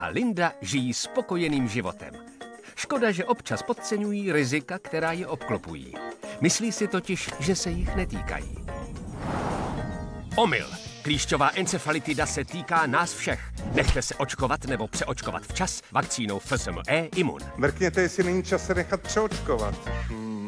a Linda žijí spokojeným životem. Škoda, že občas podceňují rizika, která je obklopují. Myslí si totiž, že se jich netýkají. Omyl. Klíšťová encefalitida se týká nás všech. Nechte se očkovat nebo přeočkovat včas vakcínou FSME Imun. Mrkněte, jestli není čas se nechat přeočkovat.